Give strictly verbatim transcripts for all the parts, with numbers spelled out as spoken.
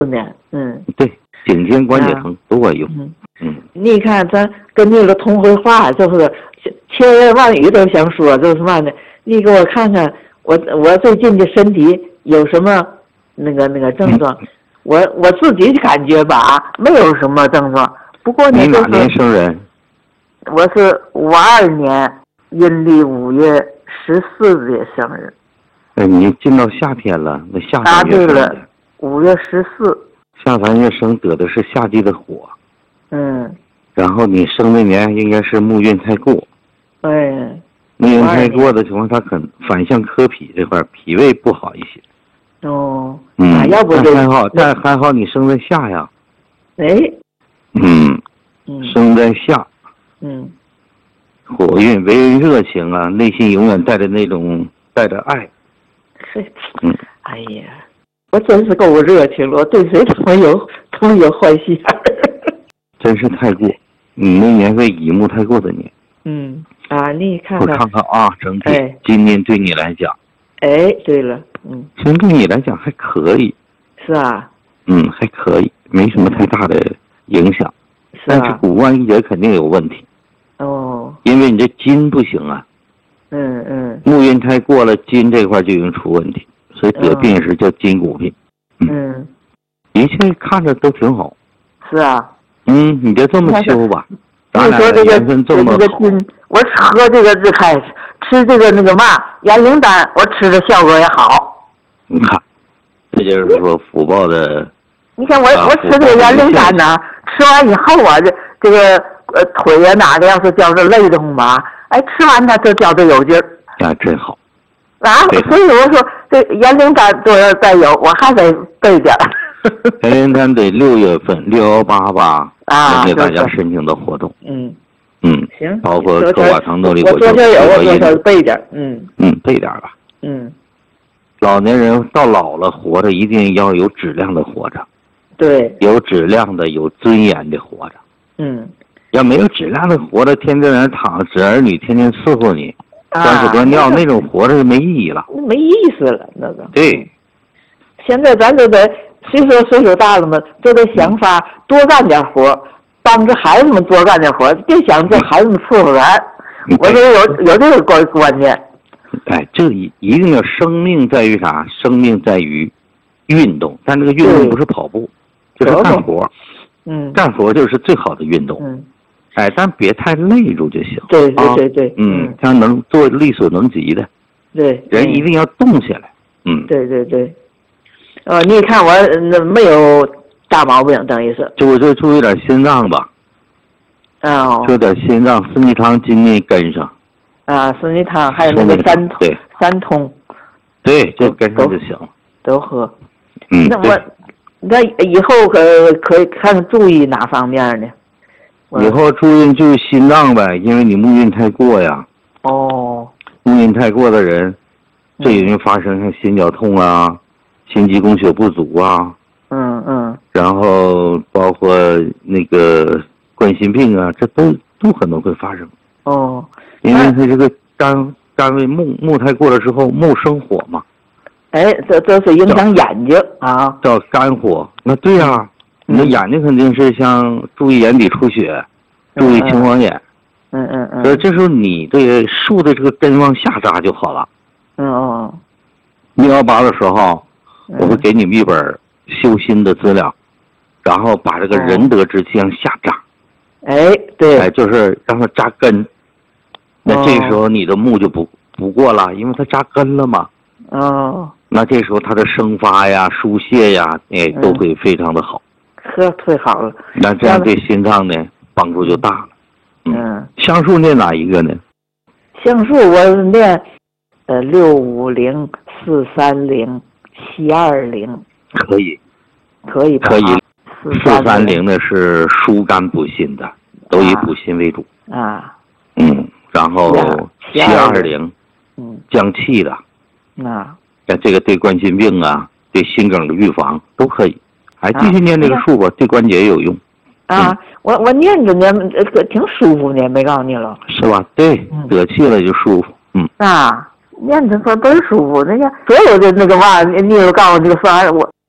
年，嗯， 对，颈肩关节疼都管用。 嗯嗯， 你看咱跟那个通回话，就是千言万语都想说，就是嘛呢？你给我看看我我最近的身体有什么那个那个症状？嗯、我我自己感觉吧，没有什么症状。不过呢， 你哪年生人？ 我是五二年阴历五月十四日生日。 哎，你进到夏天了，那夏啊， 三月生的。 对了，五月十四。 夏三月生得的是夏季的火。 嗯。 然后你生那年应该是木运太过。 哎。 木运太过的情况，它可反向科脾这块脾胃不好一些。 哦。 嗯。 啊、要不就但还好，但还好你生在夏呀。 哎。 嗯。 嗯。 生在夏。 嗯。 火运为人热情啊，内心永远带着那种带着爱。 是。嗯。哎呀，我真是够热情了，我对谁都没有都没有坏心眼。 真是太过，你那年是乙木太过的年。 嗯。啊，你看看。 我看看啊，整体、 哎、 今年对你来讲。 哎，对了，嗯。 其实对你来讲还可以。 是啊。 嗯，还可以，没什么太大的影响。 是啊。 但是骨关节肯定有问题。 哦。 因为你这筋不行啊。 嗯嗯。 木运太过了，筋这块就容易出问题，所以得病时叫筋骨病。 嗯。嗯一切看着都挺好。 是啊。 嗯，你别这么修吧。 你说这个这个筋，我喝这个日开吃这个那个嘛盐灵丹，我吃的效果也好。 你看，这就是说福报的。 你看我、啊、我吃这个盐灵丹呢，吃完以后啊，这这个呃腿呀哪个要是觉着累得慌吧，哎，吃完它就觉着有劲儿。 啊，真好。 啊，所以我说这盐灵丹多要再有，我还得备点儿。 盐灵丹得六月份六幺八吧， 啊， 给大家申请的活动。 嗯嗯， 行， 包括科瓦糖豆里我多少有，我多少备点。嗯嗯，备点吧。 嗯， 老年人到老了活着，一定要有质量的活着。 对， 有质量的、有尊严的活着。 嗯， 要没有质量的活着，天天在那躺着，儿女天天伺候你， 端屎端尿，那种活着就没意义了。 没意思了，那个。 对。 现在咱就得，虽说岁数大了嘛，就得想法多干点活，帮着孩子们多干点活，别想这孩子们伺候完。我觉得有有这个观观念。 哎，这一一定要生命在于啥？生命在于运动，但这个运动不是跑步，就是干活。 嗯。 干活就是最好的运动。 嗯。 哎，但别太累住就行。 对对对对。 啊、嗯，他能做力所能及的。 对。 人一定要动起来。嗯。 对对对。哦，你看我那没有大毛病，等于是。 就就注意点心脏吧。 哦。 注意点心脏，四逆汤经内跟上。 啊，四逆汤还有那个三通。 对。 三通。 对，就跟上就行了。 都喝。 嗯。 那我，那以后可可以看注意哪方面呢？ 以后注意就是心脏呗，因为你木运太过呀。 哦。 木运太过的人，最容易发生像心绞痛啊。心肌供血不足啊， 嗯嗯， 然后包括那个冠心病啊，这都都可能会发生。 哦， 因为它这个单单位木木太过了之后，木生火嘛。 哎，这这是影响眼睛啊。 叫肝火，那对呀、啊，你的眼睛肯定是像注意眼底出血， 嗯、 注意青光眼。 嗯嗯嗯。 所以这时候你的树的这个根往下扎就好了。 嗯哦。 六幺八的时候。我会给你们一本修心的资料，然后把这个仁德之气向下扎。 哎，对， 哎，就是让它扎根。那这时候你的木就不不过了，因为它扎根了嘛。 哦。 那这时候它的生发呀、疏泄呀，哎，都会非常的好。 呵，忒好了。 那这样对心脏呢帮助就大了。 嗯。 香树念哪一个呢？ 香树我念，呃，六五零四三零。七二零可以， 可以吧？ 可以。四三零的是疏肝补心的，都以补心为主。 啊。 嗯，然后七二零， 嗯， 降气的。 啊。 那这个对冠心病啊，对心梗的预防都可以。还继续念这个树吧，对关节也有用。 啊，我我念着呢，可挺舒服呢，没告诉你了。 是吧？对，得气了就舒服。嗯。 啊。念着说倍儿舒服，那个所有的那个嘛，你你又告诉我这个算我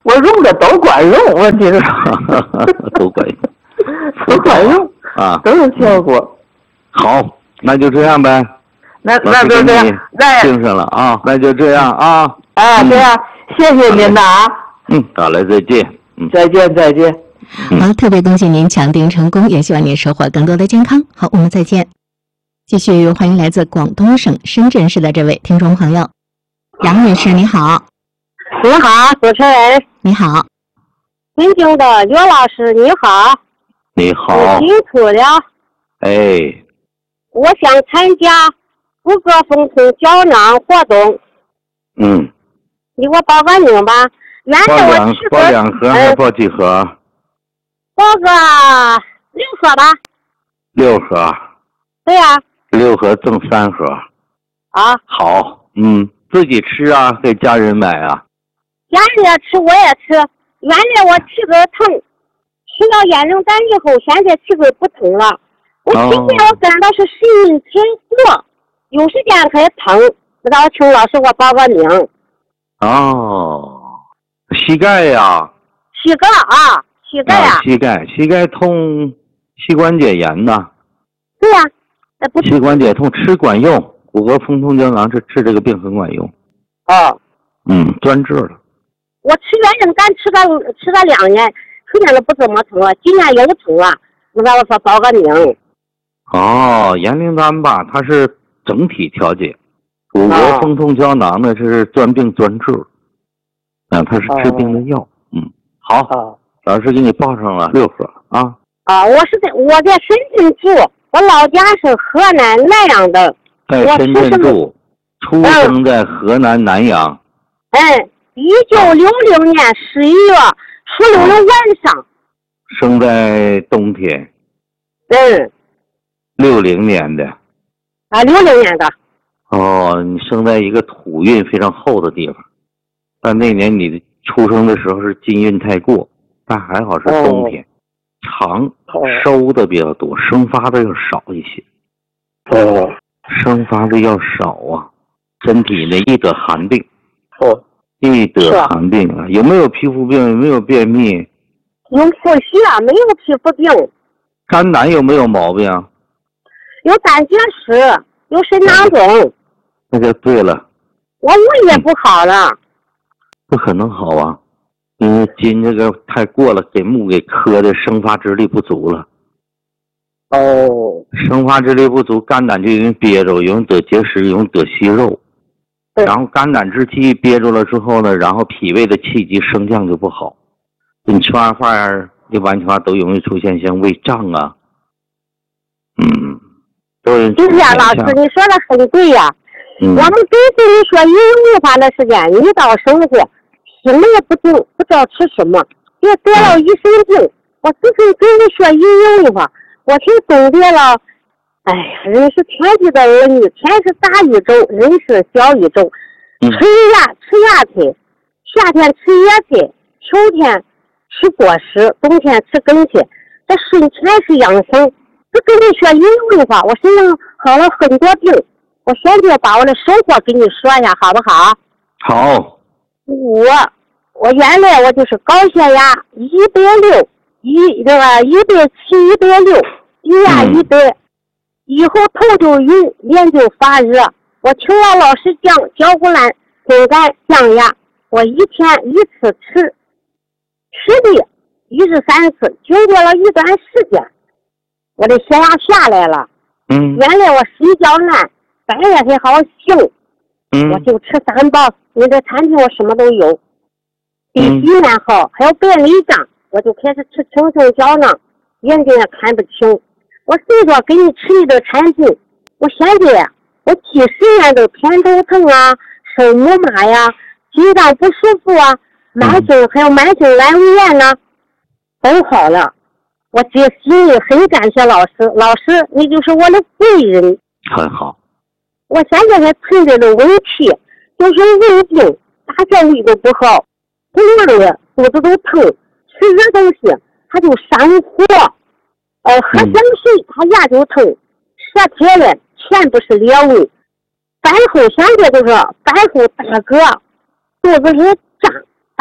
我用的都管用，问题是都管用， 都管用啊， 都有效果。 好，那就这样呗。 那那就这样，那精神了啊，那就这样啊。 啊，这样，谢谢您的啊。 嗯，好嘞，再见。嗯， 再见，再见。 好，特别恭喜您抢订成功，也希望您收获更多的健康。好，我们再见。继续欢迎来自广东省深圳市的这位听众朋友，杨女士，你好。 你好，主持人。 你好。 尊敬的刘老师，你好。 你好。 辛苦了。 哎。 我想参加福歌风通胶囊活动。 嗯。 你给我报个名吧。原来我吃过报两盒还报几盒？ 报个六盒吧。 六盒。 对呀、啊。 六盒赠三盒。 啊。 好，嗯，自己吃啊，给家人买啊。 家人也吃，我也吃。原来我气管疼，吃了烟灵丹以后，现在气管不疼了。我今天我感到是肾阴太过，有时间还疼，不知道请老师给我报个名。 哦，膝盖呀、啊。 膝盖啊，膝盖呀、 啊。膝盖，膝盖痛，膝关节炎呐。 对呀、啊，不。 膝关节痛吃管用，骨骼风通胶囊治治这个病很管用。 哦。 嗯，专治了。 我吃原灵丹吃了吃了两年，去年都不怎么疼了，今年又疼了。你让我说报个名。 哦，盐灵丹吧，它是整体调节，骨骼风通胶囊呢是专病专治，啊，它是治病的药。哦、嗯，好， 哦、 老师给你报上了六盒啊。 啊，我是在我在深圳住，我老家是河南南阳的。 在深圳住，出生在河南南阳。 嗯。一九六零年十一月初六的晚上， 生在冬天。 嗯， 六零年的。 啊，六零年的。 哦，你生在一个土运非常厚的地方，但那年你的出生的时候是金运太过，但还好是冬天，哦、长收的比较多，生发的要少一些。 哦， 生发的要少啊，身体呢易得寒病。 哦。 易得寒病啊，有没有皮肤病？有没有便秘？ 有腹泻啊，没有皮肤病。 肝胆有没有毛病？ 有胆结石，有肾囊肿。 那就对了。 我胃也不好了。嗯、 不可能好啊，因为筋这个太过了，给木给磕的，生发之力不足了。 哦。 生发之力不足，肝胆就容易憋着，容易得结石，容易得息肉。然后肝胆之气憋住了之后呢，然后脾胃的气机升降就不好，你吃完饭一般情况都容易出现像胃胀啊，嗯，都是。 对呀，老师，你说的很对呀、啊嗯。我们跟随你说一日化的时间，你到生活，什么也不懂，不知道吃什么，别得了一身病。我自己跟你说一日化，我才总结了。哎呀，人是天地的儿女，天是大宇宙，人是小宇宙。 嗯、 吃芽吃芽菜，夏天吃叶菜，秋天吃果实，冬天吃根菜。这身全是养生。这跟你说一句话，我身上好了很多病。我现在把我的生活给你说一下，好不好？ 好。 我我原来我就是高血压一百六，一那个一百七一百六，低压一百。嗯以后头就晕，脸就发热。我听了老师讲焦骨兰、心肝降压，我一天一次吃，吃的一日三次。经过了一段时间，我的血压下来了。 嗯。 原来我睡觉难，半夜还好醒。 嗯。 我就吃三包，你的产品我什么都有。比洗面好，还有白内障，我就开始吃清盛胶囊，眼睛也看不清。我随着给你吃你的产品，我现在我几十年的偏头疼啊、手木麻呀、心脏不舒服啊、慢性还有慢性阑尾炎呢，都好了。我这心里很感谢老师，老师你就是我的贵人。 很好。 我现在还存在的问题，就是胃病，大便胃都不好，同样的肚子都疼，吃热东西它就上火。呃，喝香水，他牙就疼，舌苔了，全部是裂纹。饭后现在就是饭后打嗝，肚子还胀，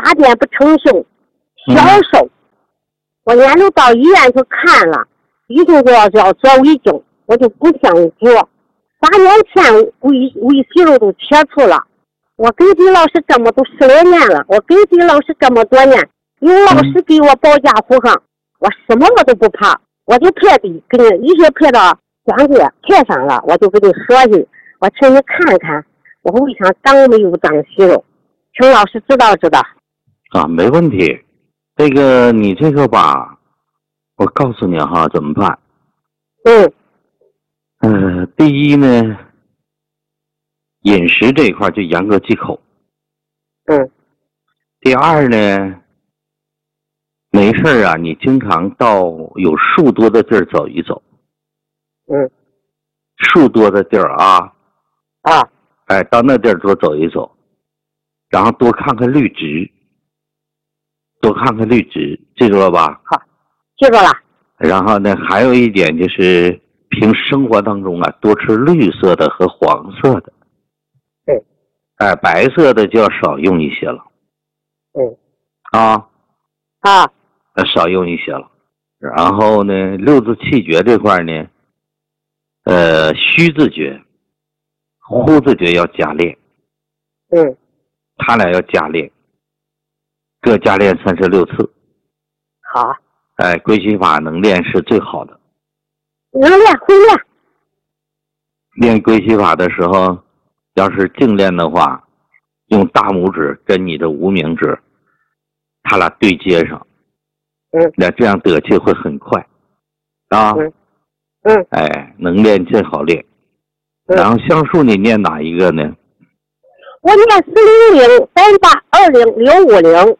大便不成形，消瘦。嗯、我连都到医院去看了，医生说要做胃镜，我就不想做。八年前胃胃息肉都切除了，我跟随老师这么都十来年了，我跟随老师这么多年，有老师给我保驾护航，我什么我都不怕，我就排队给你一些排到讲解排上了，我就给你说去，我请你看看我胃上长没有长息肉，请老师指导指导。 啊，没问题。这个你这个吧，我告诉你哈，怎么办？ 嗯。 呃，第一呢，饮食这一块就严格忌口。 嗯。 第二呢，没事啊，你经常到有树多的地儿走一走。 嗯。 树多的地儿啊。 啊。 哎，到那地儿多走一走，然后多看看绿植，多看看绿植，记住了吧？ 好，记住了。 然后呢，还有一点就是。平生活当中啊，多吃绿色的和黄色的， 对， 哎，白色的就要少用一些了， 对， 啊， 啊， 少用一些了。然后呢，六字气诀这块呢，呃，虚字诀、呼字诀要加练， 嗯， 他俩要加练，各加练三十六次。 好， 哎，归心法能练是最好的。 能练会练。 练归西法的时候，要是净练的话，用大拇指跟你的无名指，他俩对接上， 嗯， 那这样得气会很快，啊， 嗯，嗯， 哎，能练最好练。 嗯、 然后香树你念哪一个呢？ 我念四零零三八二零零五零。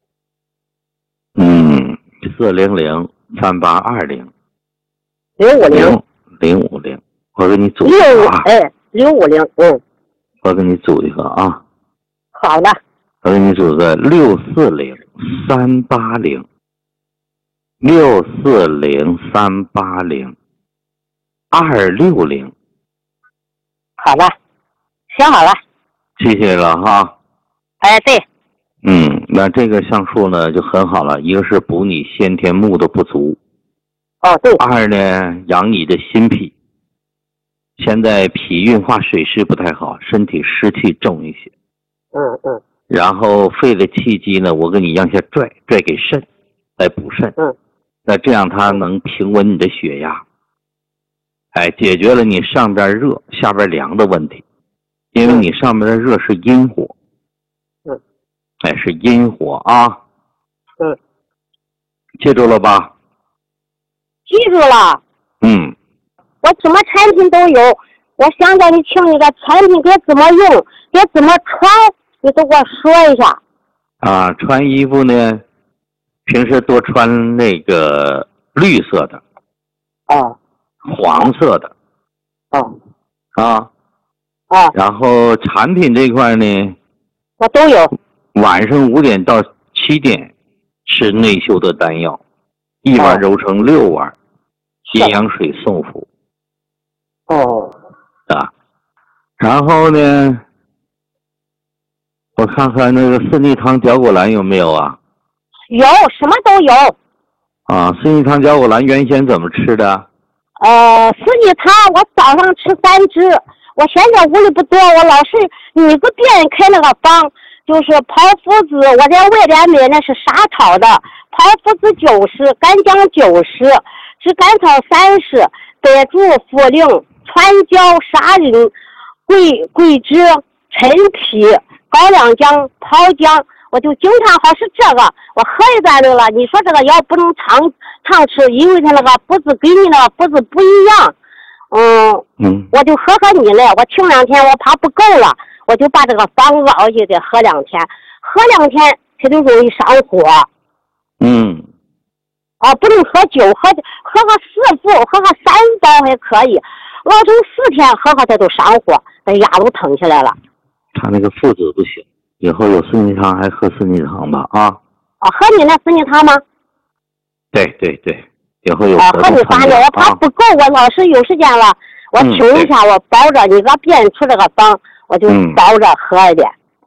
嗯，四零零三八二零。 零五零零五零，我给你组一个啊，哎，零五零，嗯， 我给你组一个啊。 好的。 我给你组个六四零三八零，六四零三八零，二六零。 好的，写好了。 谢谢了哈。 哎，对。 嗯，那这个橡树呢就很好了，一个是补你先天木的不足。 哦，对。 二呢，养你的心脾。现在脾运化水湿不太好，身体湿气重一些。 嗯嗯。 然后肺的气机呢，我给你让下拽拽给肾，来补肾。 嗯。 那这样它能平稳你的血压，哎，解决了你上边热下边凉的问题，因为你上边的热是阴火。 嗯。 哎，是阴火啊。 嗯。 记住了吧？ 记住了。 嗯， 我什么产品都有，我想叫你请那个产品该怎么用，该怎么穿，你都给我说一下。 啊，穿衣服呢，平时多穿那个绿色的， 哦， 黄色的， 哦， 啊， 啊， 然后产品这块呢， 我都有。 晚上五点到七点吃内修的丹药，一碗揉成六碗。阴阳水送服。 哦。 啊，然后呢，我看看那个四逆汤绞果兰有没有啊？ 有，什么都有。 啊，四逆汤绞果兰原先怎么吃的？ 呃，四逆汤我早上吃三支，我现在屋里不多，我老是你给别人开那个方，就是炮附子，我在外边买那是沙炒的，炮附子九十，干姜九十。是甘草三十，白术、茯苓、川椒、砂仁、桂桂枝、陈皮、高粱姜、泡姜，我就经常好吃这个。我喝一段的了，你说这个药不能常常吃，因为它那个补子跟你那个补子不一样。嗯嗯， 我就喝喝你来，我请两天，我怕不够了，我就把这个方子熬去再喝两天，喝两天它就容易上火。 嗯。 啊，不能喝酒，喝喝个四副，喝个三包还可以，老成四天喝喝它都上火，那牙都疼起来了。 他那个附子不行，以后有四逆汤还喝四逆汤吧啊？ 啊，喝你那四逆汤吗？ 对对对，以后有啊，喝你三个，我怕不够，我老是有时间了，我请一下，我包着你给别人出这个方，我就包着喝一点。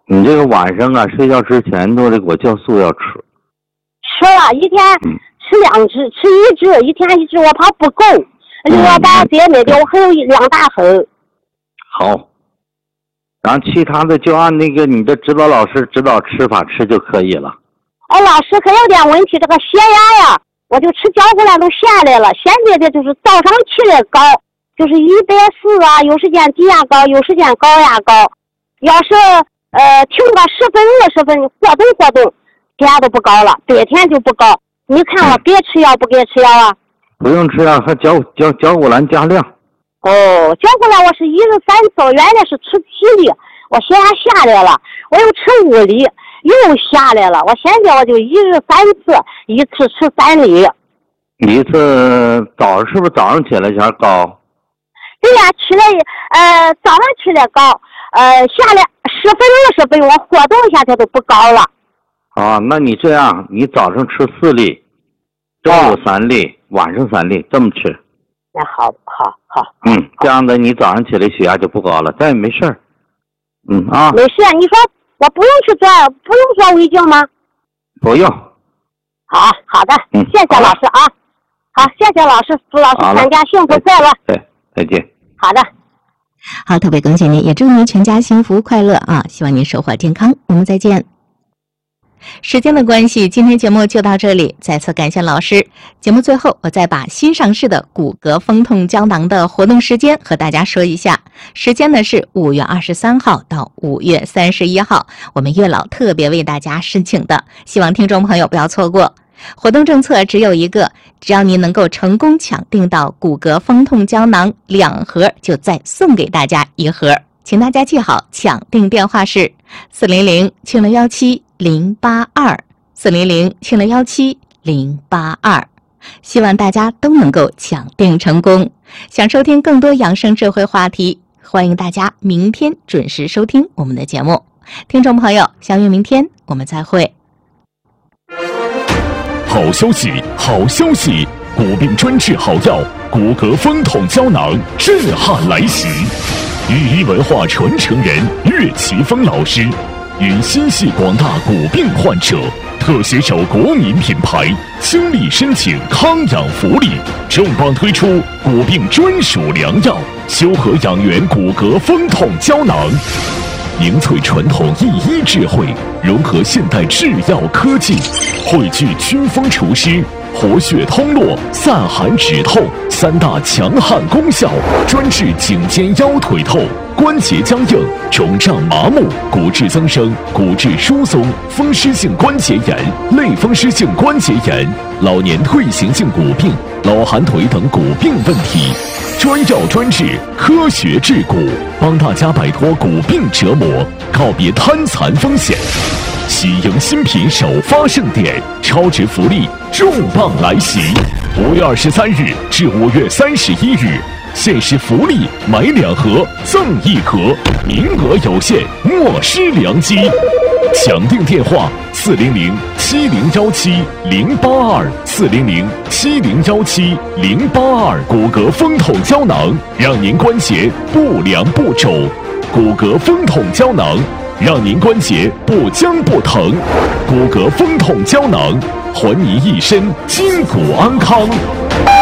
你这个晚上啊，睡觉之前都这果酵素要吃。 吃了一天吃两只，吃一只，一天一只，我怕不够。另外把别没的，我还有两大盒。 好。然后其他的就按那个你的指导老师指导吃法吃就可以了。 哦，老师还有点问题，这个血压呀，我就吃胶固醇都下来了，现在的就是早上起来高，就是一百四啊，有时间低压高，有时间高压高。要是呃停个十分二十分活动活动，血压都不高了，白天就不高。你看我该吃药不该吃药啊？ 不用吃药，还胶胶胶固兰加量。 哦，胶固兰我是一日三次，我原来是吃七粒，我血压下来了，我又吃五粒，又下来了。我现在我就一日三次，一次吃三粒。 一次早上是不是早上起来前高？ 对呀，起来呃早上起来高，呃下来十分二十分我活动一下它都不高了。 啊，那你这样，你早上吃四粒，中午三粒，哦、晚上三粒，这么吃。 那好，好，好。 嗯，这样的你早上起来血压就不高了，但也没事儿。嗯啊。 没事，你说我不用去做，不用做胃镜吗？ 不用。 好，好的，嗯、谢谢老师啊。好，谢谢老师，祝老师全家幸福快乐。 对，再见。 好的。 好，特别恭喜您，也祝您全家幸福快乐啊！希望您收获健康，我们再见。时间的关系，今天节目就到这里，再次感谢老师。节目最后，我再把新上市的骨骼风痛胶囊的活动时间和大家说一下。时间呢是五月二十三号到五月三十一号，我们月老特别为大家申请的，希望听众朋友不要错过。活动政策只有一个，只要您能够成功抢订到骨骼风痛胶囊两盒，就再送给大家一盒。请大家记好，抢订电话是四零零七零幺七零八二四零零七零幺七零八二，希望大家都能够抢订成功。想收听更多养生智慧话题，欢迎大家明天准时收听我们的节目。听众朋友，相约明天，我们再会。 好消息，好消息！骨病专治好药骨骼风痛胶囊震撼来袭，御医文化传承人岳奇峰老师与心系广大骨病患者，特携手国民品牌，倾力申请康养福利，重磅推出骨病专属良药修和养元骨骼风痛胶囊，凝萃传统医医智慧，融合现代制药科技，汇聚祛风除湿、活血通络、散寒止痛三大强悍功效，专治颈肩腰腿痛、关节僵硬、肿胀麻木、骨质增生、骨质疏松、风湿性关节炎、类风湿性关节炎、老年退行性骨病、老寒腿等骨病问题。专药专治，科学治骨，帮大家摆脱骨病折磨，告别瘫残风险。喜迎新品首发盛典，超值福利重磅来袭！五月二十三日至五月三十一日，限时福利买两盒赠一盒，名额有限，莫失良机。抢订电话：四零零七零幺七零八二四零零七零幺七零八二。骨骼风痛胶囊，让您关节不凉不肿；骨骼风痛胶囊，让您关节不僵不疼。骨骼风痛胶囊，还你一身筋骨安康。